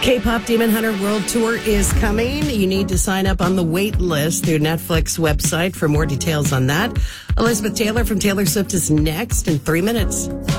K-pop Demon Hunter World Tour is coming. You need to sign up on the wait list through Netflix website for more details on that. Elizabeth Taylor from Taylor Swift is next in 3 minutes.